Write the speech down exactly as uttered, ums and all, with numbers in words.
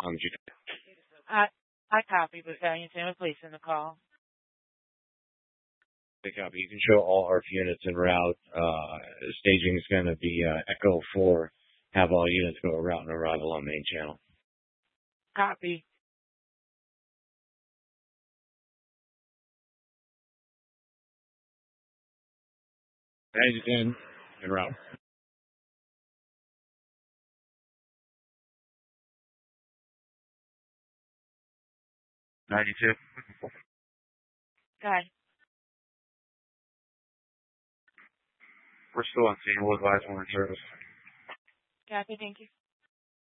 Um, you I I copy Battalion ten, replacing the call. pick up. You can show all ARF units en route. Uh, staging is going to be uh, Echo four. Have all units go route and arrival on main channel. Copy. Battalion ten en route. ninety-two. Okay. We're still on scene. We'll advise when we're in service. Copy, thank you.